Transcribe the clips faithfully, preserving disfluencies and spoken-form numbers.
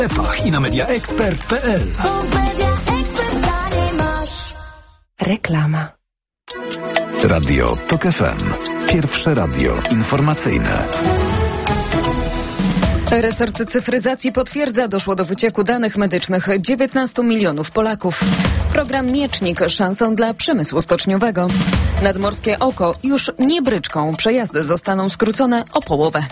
sklepach i na media ekspert kropka p l. Reklama. Radio Tok F M. Pierwsze radio informacyjne. Resort cyfryzacji potwierdza, doszło do wycieku danych medycznych dziewiętnastu milionów Polaków. Program Miecznik szansą dla przemysłu stoczniowego. Nadmorskie oko już nie bryczką. Przejazdy zostaną skrócone o połowę.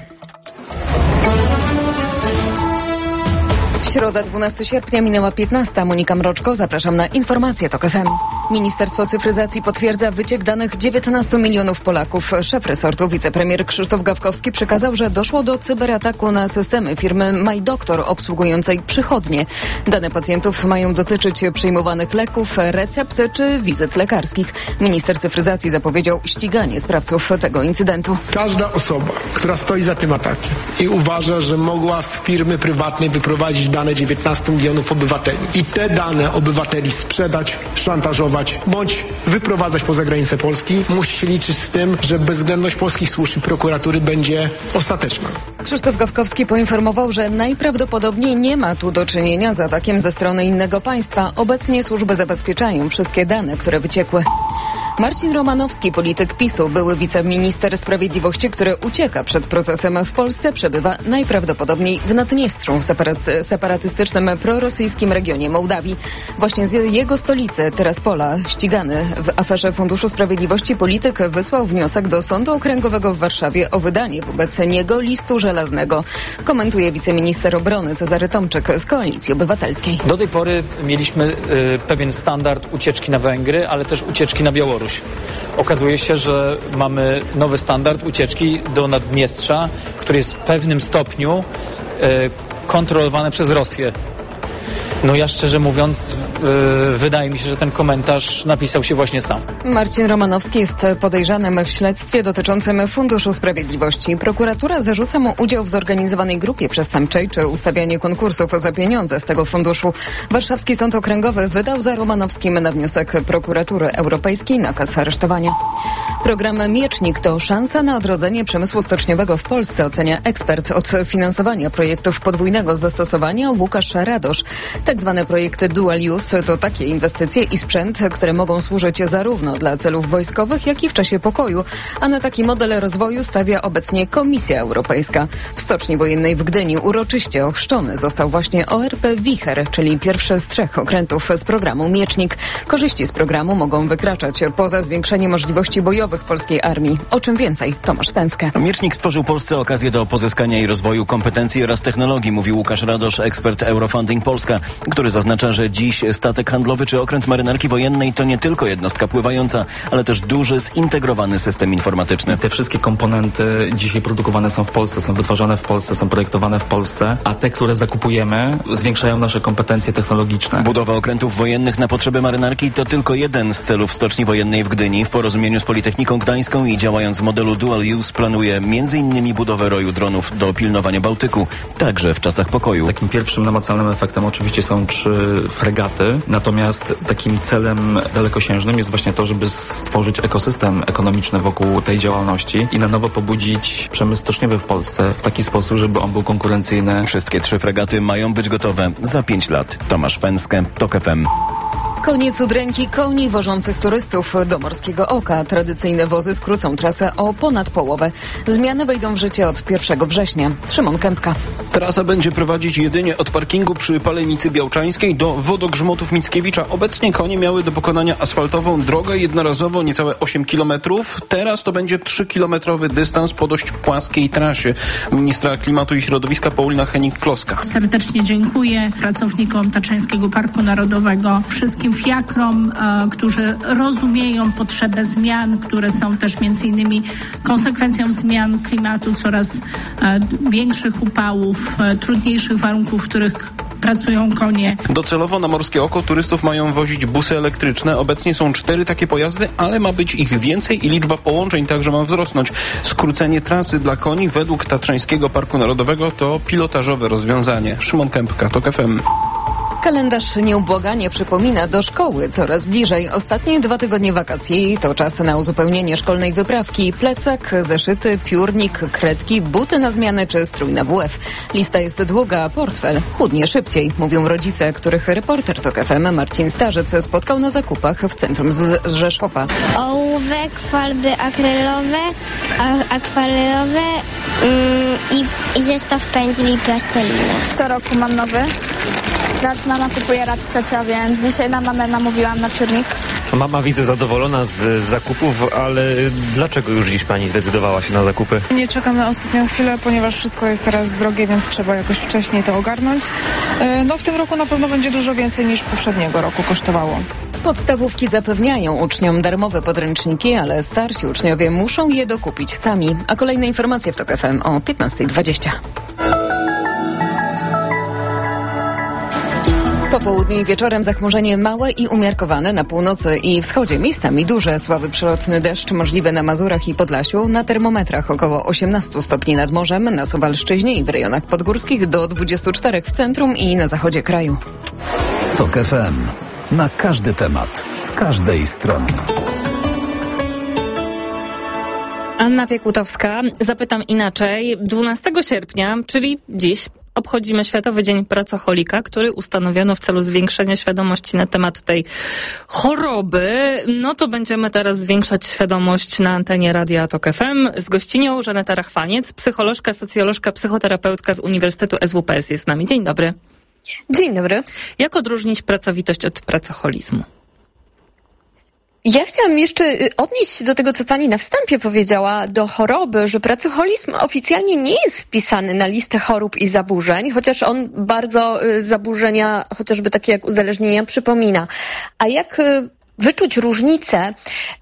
Środa, dwunastego sierpnia, minęła piętnasta. Monika Mroczko, zapraszam na informacje Tok F M. Ministerstwo Cyfryzacji potwierdza wyciek danych dziewiętnastu milionów Polaków. Szef resortu, wicepremier Krzysztof Gawkowski, przekazał, że doszło do cyberataku na systemy firmy MyDoktor obsługującej przychodnie. Dane pacjentów mają dotyczyć przyjmowanych leków, recept czy wizyt lekarskich. Minister Cyfryzacji zapowiedział ściganie sprawców tego incydentu. Każda osoba, która stoi za tym atakiem i uważa, że mogła z firmy prywatnej wyprowadzić dane dziewiętnastu milionów obywateli i te dane obywateli sprzedać, szantażować bądź wyprowadzać poza granicę Polski, musi się liczyć z tym, że bezwzględność polskich służb i prokuratury będzie ostateczna. Krzysztof Gawkowski poinformował, że najprawdopodobniej nie ma tu do czynienia z atakiem ze strony innego państwa. Obecnie służby zabezpieczają wszystkie dane, które wyciekły. Marcin Romanowski, polityk PiSu, były wiceminister sprawiedliwości, który ucieka przed procesem w Polsce, przebywa najprawdopodobniej w Naddniestrzu, separatystycznym prorosyjskim regionie Mołdawii. Właśnie z jego stolicy, Teraspola, ścigany w aferze Funduszu Sprawiedliwości polityk wysłał wniosek do Sądu Okręgowego w Warszawie o wydanie wobec niego listu żelaznego. Komentuje wiceminister obrony Cezary Tomczyk z Koalicji Obywatelskiej. Do tej pory mieliśmy y, pewien standard ucieczki na Węgry, ale też ucieczki na Białoruś. Okazuje się, że mamy nowy standard ucieczki do Naddniestrza, który jest w pewnym stopniu y, kontrolowany przez Rosję. No ja szczerze mówiąc, yy, wydaje mi się, że ten komentarz napisał się właśnie sam. Marcin Romanowski jest podejrzanym w śledztwie dotyczącym Funduszu Sprawiedliwości. Prokuratura zarzuca mu udział w zorganizowanej grupie przestępczej czy ustawianie konkursów za pieniądze z tego funduszu. Warszawski Sąd Okręgowy wydał za Romanowskim na wniosek Prokuratury Europejskiej nakaz aresztowania. Program Miecznik to szansa na odrodzenie przemysłu stoczniowego w Polsce, ocenia ekspert od finansowania projektów podwójnego zastosowania Łukasz Radosz. Tak zwane projekty dual use to takie inwestycje i sprzęt, które mogą służyć zarówno dla celów wojskowych, jak i w czasie pokoju. A na taki model rozwoju stawia obecnie Komisja Europejska. W Stoczni Wojennej w Gdyni uroczyście ochrzczony został właśnie O R P Wicher, czyli pierwszy z trzech okrętów z programu Miecznik. Korzyści z programu mogą wykraczać poza zwiększenie możliwości bojowych polskiej armii. O czym więcej? Tomasz Węckę. Miecznik stworzył Polsce okazję do pozyskania i rozwoju kompetencji oraz technologii, mówi Łukasz Radosz, ekspert Eurofunding Polska, który zaznacza, że dziś statek handlowy czy okręt marynarki wojennej to nie tylko jednostka pływająca, ale też duży, zintegrowany system informatyczny. Te wszystkie komponenty dzisiaj produkowane są w Polsce, są wytwarzane w Polsce, są projektowane w Polsce, a te, które zakupujemy, zwiększają nasze kompetencje technologiczne. Budowa okrętów wojennych na potrzeby marynarki to tylko jeden z celów Stoczni Wojennej w Gdyni. W porozumieniu z Politechniką Gdańską i działając w modelu dual use planuje między innymi budowę roju dronów do pilnowania Bałtyku, także w czasach pokoju. Takim pierwszym namacalnym efektem oczywiście są trzy fregaty, natomiast takim celem dalekosiężnym jest właśnie to, żeby stworzyć ekosystem ekonomiczny wokół tej działalności i na nowo pobudzić przemysł stoczniowy w Polsce w taki sposób, żeby on był konkurencyjny. Wszystkie trzy fregaty mają być gotowe za pięć lat. Tomasz Węckę, Tok F M. Koniec udręki koni wożących turystów do Morskiego Oka. Tradycyjne wozy skrócą trasę o ponad połowę. Zmiany wejdą w życie od pierwszego września. Szymon Kępka. Trasa będzie prowadzić jedynie od parkingu przy Palenicy Białczańskiej do wodogrzmotów Mickiewicza. Obecnie konie miały do pokonania asfaltową drogę jednorazowo niecałe osiem kilometrów. Teraz to będzie trzykilometrowy dystans po dość płaskiej trasie. Ministra Klimatu i Środowiska Paulina Hennig-Kloska. Serdecznie dziękuję pracownikom Tatrzańskiego Parku Narodowego, wszystkim fiakrom, e, którzy rozumieją potrzebę zmian, które są też między innymi konsekwencją zmian klimatu, coraz e, większych upałów, e, trudniejszych warunków, w których pracują konie. Docelowo na Morskie Oko turystów mają wozić busy elektryczne. Obecnie są cztery takie pojazdy, ale ma być ich więcej i liczba połączeń także ma wzrosnąć. Skrócenie trasy dla koni według Tatrzańskiego Parku Narodowego to pilotażowe rozwiązanie. Szymon Kępka, Tok F M. Kalendarz nieubłaganie przypomina do szkoły coraz bliżej. Ostatnie dwa tygodnie wakacji to czas na uzupełnienie szkolnej wyprawki. Plecak, zeszyty, piórnik, kredki, buty na zmianę czy strój na W F. Lista jest długa, a portfel chudnie szybciej, mówią rodzice, których reporter Tok F M Marcin Starzec spotkał na zakupach w centrum z Rzeszowa. Ołówek, farby akrylowe, a- akwarelowe mm, i, i zestaw pędzli i plasteliny. Co roku mam nowy. Raz mama kupuje, raz ciocia, więc dzisiaj na mamę namówiłam na piórnik. Mama, widzę, zadowolona z zakupów, ale dlaczego już dziś pani zdecydowała się na zakupy? Nie czekam na ostatnią chwilę, ponieważ wszystko jest teraz drogie, więc trzeba jakoś wcześniej to ogarnąć. No w tym roku na pewno będzie dużo więcej niż poprzedniego roku kosztowało. Podstawówki zapewniają uczniom darmowe podręczniki, ale starsi uczniowie muszą je dokupić sami. A kolejne informacje w Tok F M o piętnasta dwadzieścia. Po południu i wieczorem zachmurzenie małe i umiarkowane na północy i wschodzie. Miejscami duże, słaby przelotny deszcz możliwy na Mazurach i Podlasiu. Na termometrach około osiemnaście stopni nad morzem, na Suwalszczyźnie i w rejonach podgórskich do dwudziestu czterech w centrum i na zachodzie kraju. Tok F M. Na każdy temat, z każdej strony. Anna Piekutowska. Zapytam inaczej. dwunastego sierpnia, czyli dziś, obchodzimy Światowy Dzień Pracoholika, który ustanowiono w celu zwiększenia świadomości na temat tej choroby. No to będziemy teraz zwiększać świadomość na antenie Radia Tok F M. Z gościnią Żaneta Rachwaniec, psycholożka, socjolożka, psychoterapeutka z Uniwersytetu S W P S jest z nami. Dzień dobry. Dzień dobry. Jak odróżnić pracowitość od pracoholizmu? Ja chciałam jeszcze odnieść się do tego, co pani na wstępie powiedziała, do choroby, że pracoholizm oficjalnie nie jest wpisany na listę chorób i zaburzeń, chociaż on bardzo zaburzenia, chociażby takie jak uzależnienia, przypomina. A jak wyczuć różnicę,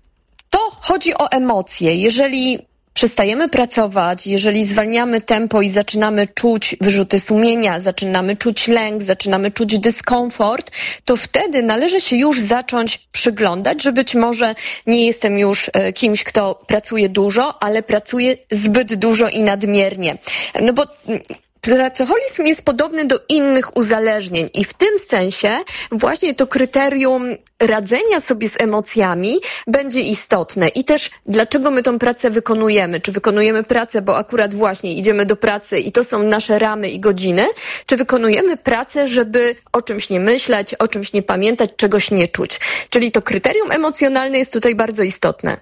to chodzi o emocje. Jeżeli przestajemy pracować, jeżeli zwalniamy tempo i zaczynamy czuć wyrzuty sumienia, zaczynamy czuć lęk, zaczynamy czuć dyskomfort, to wtedy należy się już zacząć przyglądać, że być może nie jestem już kimś, kto pracuje dużo, ale pracuje zbyt dużo i nadmiernie. No bo pracoholizm jest podobny do innych uzależnień i w tym sensie właśnie to kryterium radzenia sobie z emocjami będzie istotne. I też dlaczego my tą pracę wykonujemy? Czy wykonujemy pracę, bo akurat właśnie idziemy do pracy i to są nasze ramy i godziny? Czy wykonujemy pracę, żeby o czymś nie myśleć, o czymś nie pamiętać, czegoś nie czuć? Czyli to kryterium emocjonalne jest tutaj bardzo istotne.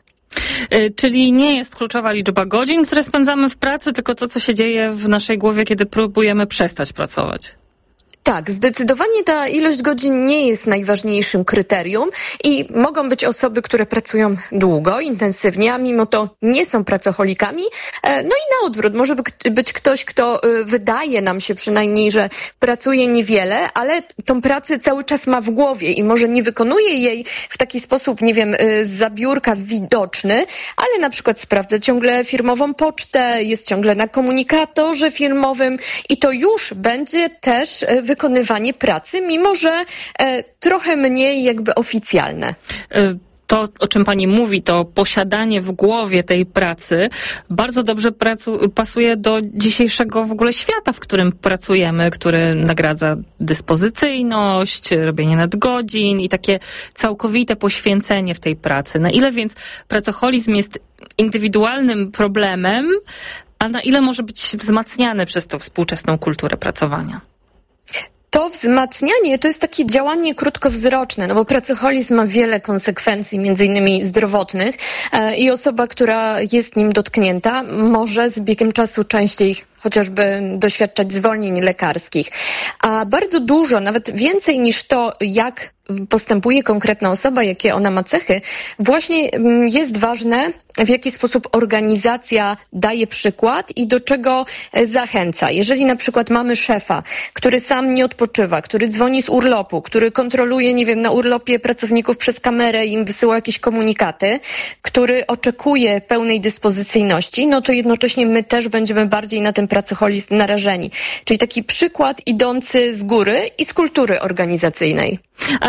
Czyli nie jest kluczowa liczba godzin, które spędzamy w pracy, tylko to, co się dzieje w naszej głowie, kiedy próbujemy przestać pracować. Tak, zdecydowanie ta ilość godzin nie jest najważniejszym kryterium i mogą być osoby, które pracują długo, intensywnie, a mimo to nie są pracoholikami. No i na odwrót, może być ktoś, kto wydaje nam się przynajmniej, że pracuje niewiele, ale tą pracę cały czas ma w głowie i może nie wykonuje jej w taki sposób, nie wiem, zza biurka widoczny, ale na przykład sprawdza ciągle firmową pocztę, jest ciągle na komunikatorze firmowym i to już będzie też wykonywane wykonywanie pracy, mimo że e, trochę mniej jakby oficjalne. To, o czym pani mówi, to posiadanie w głowie tej pracy bardzo dobrze pracu- pasuje do dzisiejszego w ogóle świata, w którym pracujemy, który nagradza dyspozycyjność, robienie nadgodzin i takie całkowite poświęcenie w tej pracy. Na ile więc pracoholizm jest indywidualnym problemem, a na ile może być wzmacniany przez tą współczesną kulturę pracowania? To wzmacnianie to jest takie działanie krótkowzroczne, no bo pracoholizm ma wiele konsekwencji, między innymi zdrowotnych e, i osoba, która jest nim dotknięta, może z biegiem czasu częściej chociażby doświadczać zwolnień lekarskich. A bardzo dużo, nawet więcej niż to, jak postępuje konkretna osoba, jakie ona ma cechy, właśnie jest ważne, w jaki sposób organizacja daje przykład i do czego zachęca. Jeżeli na przykład mamy szefa, który sam nie odpoczywa, który dzwoni z urlopu, który kontroluje, nie wiem, na urlopie pracowników przez kamerę i im wysyła jakieś komunikaty, który oczekuje pełnej dyspozycyjności, no to jednocześnie my też będziemy bardziej na ten pracoholizm narażeni. Czyli taki przykład idący z góry i z kultury organizacyjnej. A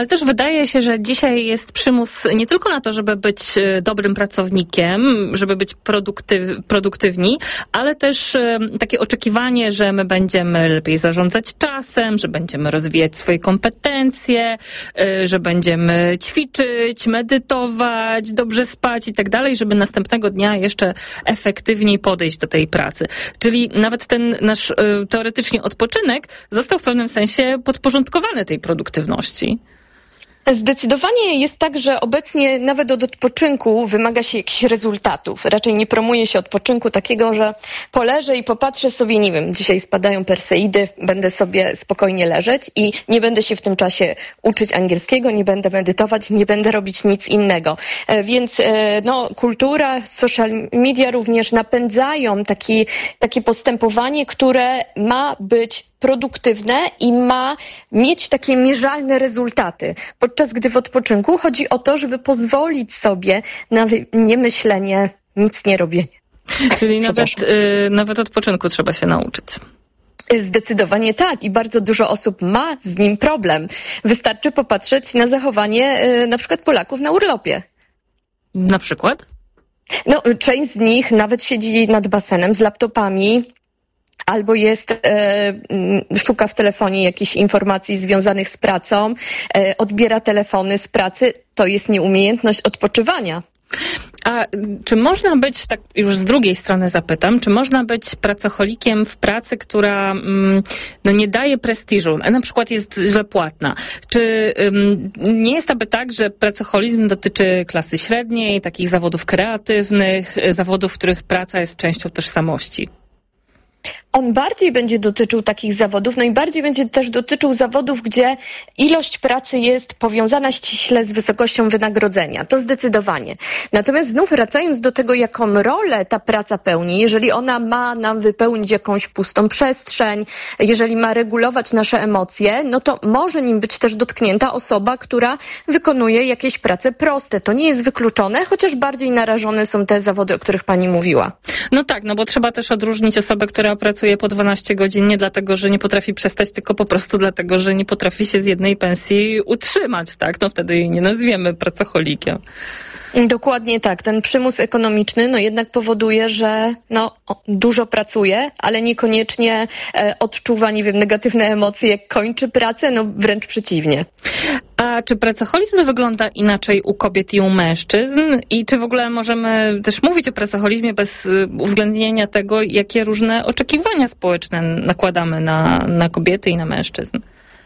Ale też wydaje się, że dzisiaj jest przymus nie tylko na to, żeby być dobrym pracownikiem, żeby być produktyw, produktywni, ale też takie oczekiwanie, że my będziemy lepiej zarządzać czasem, że będziemy rozwijać swoje kompetencje, że będziemy ćwiczyć, medytować, dobrze spać i tak dalej, żeby następnego dnia jeszcze efektywniej podejść do tej pracy. Czyli nawet ten nasz teoretycznie odpoczynek został w pewnym sensie podporządkowany tej produktywności. Zdecydowanie jest tak, że obecnie nawet od odpoczynku wymaga się jakichś rezultatów. Raczej nie promuje się odpoczynku takiego, że poleżę i popatrzę sobie, nie wiem, dzisiaj spadają Perseidy, będę sobie spokojnie leżeć i nie będę się w tym czasie uczyć angielskiego, nie będę medytować, nie będę robić nic innego. Więc no, kultura, social media również napędzają taki, takie postępowanie, które ma być produktywne i ma mieć takie mierzalne rezultaty. Podczas gdy w odpoczynku chodzi o to, żeby pozwolić sobie na niemyślenie, nic nie robienie. Czyli nawet, y, nawet odpoczynku trzeba się nauczyć. Zdecydowanie tak i bardzo dużo osób ma z nim problem. Wystarczy popatrzeć na zachowanie y, na przykład Polaków na urlopie. Na przykład? No, część z nich nawet siedzi nad basenem z laptopami, albo jest, e, szuka w telefonie jakichś informacji związanych z pracą, e, odbiera telefony z pracy. To jest nieumiejętność odpoczywania. A czy można być, tak już z drugiej strony zapytam, czy można być pracocholikiem w pracy, która no, nie daje prestiżu, a na przykład jest źle płatna? Czy um, nie jest aby tak, że pracocholizm dotyczy klasy średniej, takich zawodów kreatywnych, zawodów, w których praca jest częścią tożsamości? On bardziej będzie dotyczył takich zawodów, no i bardziej będzie też dotyczył zawodów, gdzie ilość pracy jest powiązana ściśle z wysokością wynagrodzenia. To zdecydowanie. Natomiast znów wracając do tego, jaką rolę ta praca pełni, jeżeli ona ma nam wypełnić jakąś pustą przestrzeń, jeżeli ma regulować nasze emocje, no to może nim być też dotknięta osoba, która wykonuje jakieś prace proste. To nie jest wykluczone, chociaż bardziej narażone są te zawody, o których pani mówiła. No tak, no bo trzeba też odróżnić osobę, która pracuje po dwanaście godzin nie dlatego, że nie potrafi przestać, tylko po prostu dlatego, że nie potrafi się z jednej pensji utrzymać, tak? No wtedy jej nie nazwiemy pracocholikiem. Dokładnie tak. Ten przymus ekonomiczny no jednak powoduje, że no, dużo pracuje, ale niekoniecznie e, odczuwa, nie wiem, negatywne emocje, jak kończy pracę, no wręcz przeciwnie. A czy pracocholizm wygląda inaczej u kobiet i u mężczyzn? I czy w ogóle możemy też mówić o pracocholizmie bez uwzględnienia tego, jakie różne oczekiwania społeczne nakładamy na, na kobiety i na mężczyzn?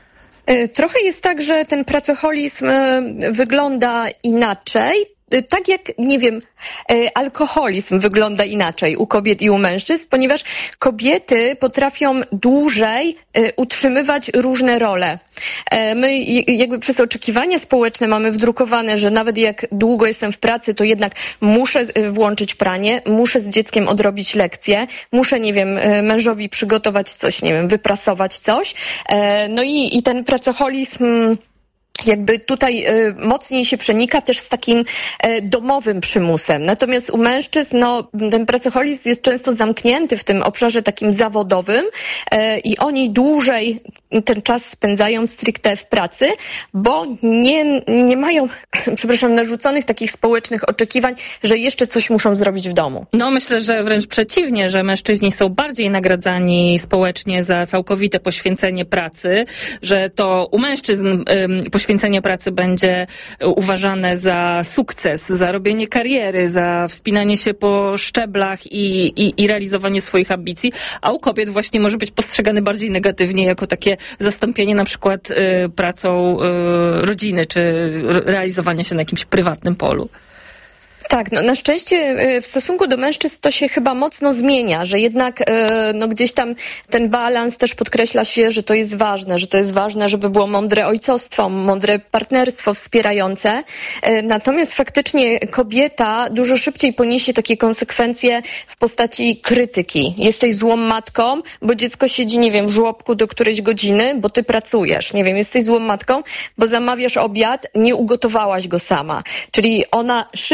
Trochę jest tak, że ten pracocholizm wygląda inaczej. Tak jak, nie wiem, alkoholizm wygląda inaczej u kobiet i u mężczyzn, ponieważ kobiety potrafią dłużej utrzymywać różne role. My jakby przez oczekiwania społeczne mamy wdrukowane, że nawet jak długo jestem w pracy, to jednak muszę włączyć pranie, muszę z dzieckiem odrobić lekcje, muszę, nie wiem, mężowi przygotować coś, nie wiem, wyprasować coś. No i, i ten pracocholizm jakby tutaj y, mocniej się przenika też z takim y, domowym przymusem. Natomiast u mężczyzn no, ten pracocholizm jest często zamknięty w tym obszarze takim zawodowym y, i oni dłużej ten czas spędzają stricte w pracy, bo nie, nie mają, przepraszam, narzuconych takich społecznych oczekiwań, że jeszcze coś muszą zrobić w domu. No myślę, że wręcz przeciwnie, że mężczyźni są bardziej nagradzani społecznie za całkowite poświęcenie pracy, że to u mężczyzn ym, poświęcenie pracy będzie uważane za sukces, za robienie kariery, za wspinanie się po szczeblach i, i, i realizowanie swoich ambicji, a u kobiet właśnie może być postrzegany bardziej negatywnie jako takie zastąpienie na przykład y, pracą y, rodziny, czy realizowanie się na jakimś prywatnym polu. Tak, no na szczęście w stosunku do mężczyzn to się chyba mocno zmienia, że jednak no gdzieś tam ten balans też podkreśla się, że to jest ważne, że to jest ważne, żeby było mądre ojcostwo, mądre partnerstwo wspierające. Natomiast faktycznie kobieta dużo szybciej poniesie takie konsekwencje w postaci krytyki. Jesteś złą matką, bo dziecko siedzi, nie wiem, w żłobku do którejś godziny, bo ty pracujesz. Nie wiem, jesteś złą matką, bo zamawiasz obiad, nie ugotowałaś go sama. Czyli ona szybciej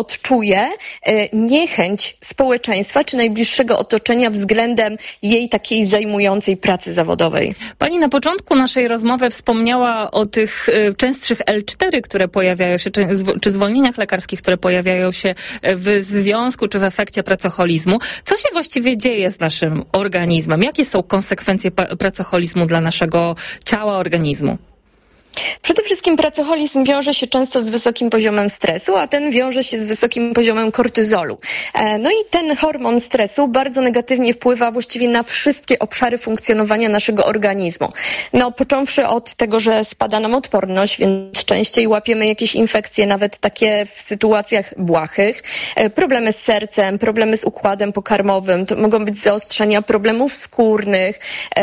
odczuje niechęć społeczeństwa czy najbliższego otoczenia względem jej takiej zajmującej pracy zawodowej. Pani na początku naszej rozmowy wspomniała o tych częstszych L cztery, które pojawiają się, czy, czy zwolnieniach lekarskich, które pojawiają się w związku czy w efekcie pracoholizmu. Co się właściwie dzieje z naszym organizmem? Jakie są konsekwencje pracoholizmu dla naszego ciała, organizmu? Przede wszystkim pracoholizm wiąże się często z wysokim poziomem stresu, a ten wiąże się z wysokim poziomem kortyzolu. No i ten hormon stresu bardzo negatywnie wpływa właściwie na wszystkie obszary funkcjonowania naszego organizmu. No, począwszy od tego, że spada nam odporność, więc częściej łapiemy jakieś infekcje, nawet takie w sytuacjach błahych. Problemy z sercem, problemy z układem pokarmowym, to mogą być zaostrzenia problemów skórnych,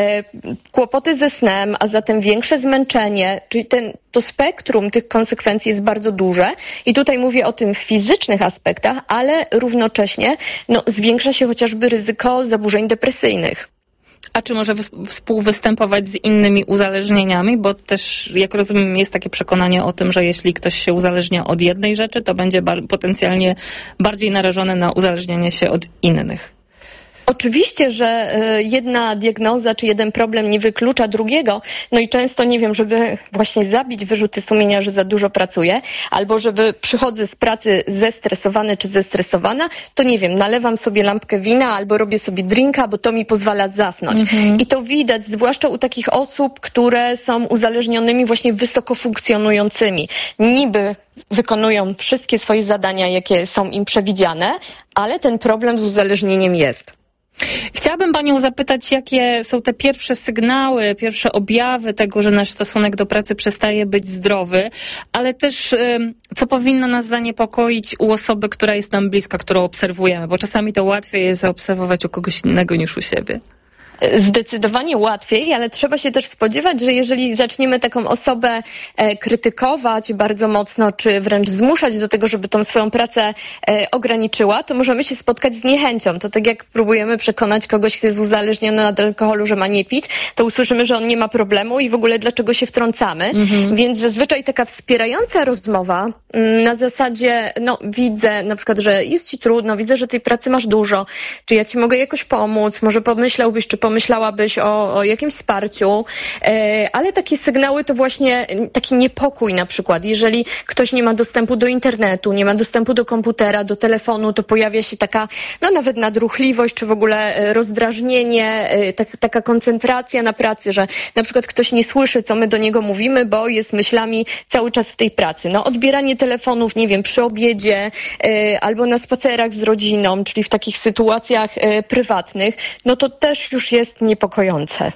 kłopoty ze snem, a zatem większe zmęczenie, czyli ten, to spektrum tych konsekwencji jest bardzo duże i tutaj mówię o tym fizycznych aspektach, ale równocześnie no, zwiększa się chociażby ryzyko zaburzeń depresyjnych. A czy może współwystępować z innymi uzależnieniami? Bo też, jak rozumiem, jest takie przekonanie o tym, że jeśli ktoś się uzależnia od jednej rzeczy, to będzie bar- potencjalnie bardziej narażony na uzależnianie się od innych. Oczywiście, że jedna diagnoza czy jeden problem nie wyklucza drugiego, no i często, nie wiem, żeby właśnie zabić wyrzuty sumienia, że za dużo pracuję, albo żeby przychodzę z pracy zestresowany czy zestresowana, to nie wiem, nalewam sobie lampkę wina albo robię sobie drinka, bo to mi pozwala zasnąć. Mhm. I to widać, zwłaszcza u takich osób, które są uzależnionymi właśnie wysoko funkcjonującymi. Niby wykonują wszystkie swoje zadania, jakie są im przewidziane, ale ten problem z uzależnieniem jest. Chciałabym Panią zapytać, jakie są te pierwsze sygnały, pierwsze objawy tego, że nasz stosunek do pracy przestaje być zdrowy, ale też co powinno nas zaniepokoić u osoby, która jest nam bliska, którą obserwujemy, bo czasami to łatwiej jest zaobserwować u kogoś innego niż u siebie. Zdecydowanie łatwiej, ale trzeba się też spodziewać, że jeżeli zaczniemy taką osobę e, krytykować bardzo mocno, czy wręcz zmuszać do tego, żeby tą swoją pracę e, ograniczyła, to możemy się spotkać z niechęcią. To tak jak próbujemy przekonać kogoś, kto jest uzależniony od alkoholu, że ma nie pić, to usłyszymy, że on nie ma problemu i w ogóle dlaczego się wtrącamy. Mhm. Więc zazwyczaj taka wspierająca rozmowa m, na zasadzie, no widzę na przykład, że jest ci trudno, widzę, że tej pracy masz dużo, czy ja ci mogę jakoś pomóc, może pomyślałbyś, czy pomyślałabyś o, o jakimś wsparciu, e, ale takie sygnały to właśnie taki niepokój na przykład. Jeżeli ktoś nie ma dostępu do internetu, nie ma dostępu do komputera, do telefonu, to pojawia się taka, no nawet nadruchliwość, czy w ogóle rozdrażnienie, e, tak, taka koncentracja na pracy, że na przykład ktoś nie słyszy, co my do niego mówimy, bo jest myślami cały czas w tej pracy. No odbieranie telefonów, nie wiem, przy obiedzie, e, albo na spacerach z rodziną, czyli w takich sytuacjach e, prywatnych, no to też już jest jest niepokojące.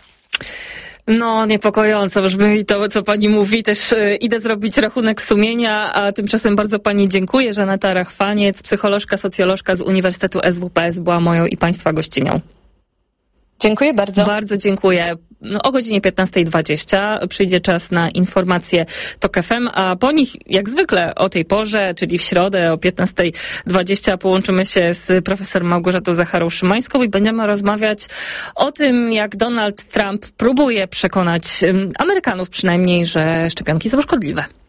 No, niepokojąco brzmi to, co pani mówi. Też y, idę zrobić rachunek sumienia, a tymczasem bardzo pani dziękuję. Żaneta Rachwaniec, psycholożka, socjolożka z Uniwersytetu S W P S była moją i państwa gościnią. Dziękuję bardzo. Bardzo dziękuję. No, o godzinie piętnastej dwadzieścia przyjdzie czas na informacje TOK F M, a po nich jak zwykle o tej porze, czyli w środę o piętnastej dwadzieścia połączymy się z profesor Małgorzatą Zacharą-Szymańską i będziemy rozmawiać o tym, jak Donald Trump próbuje przekonać Amerykanów przynajmniej, że szczepionki są szkodliwe.